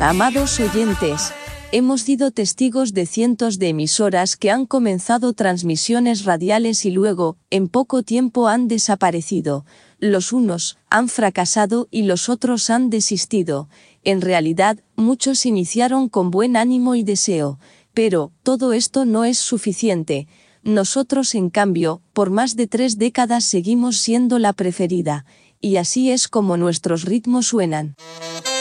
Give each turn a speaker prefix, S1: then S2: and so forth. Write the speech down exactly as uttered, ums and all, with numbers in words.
S1: Amados oyentes, hemos sido testigos de cientos de emisoras que han comenzado transmisiones radiales y luego, en poco tiempo han desaparecido. Los unos han fracasado y los otros han desistido. En realidad, muchos iniciaron con buen ánimo y deseo, pero todo esto no es suficiente. Nosotros, en cambio, por más de tres décadas seguimos siendo la preferida, y así es como nuestros ritmos suenan.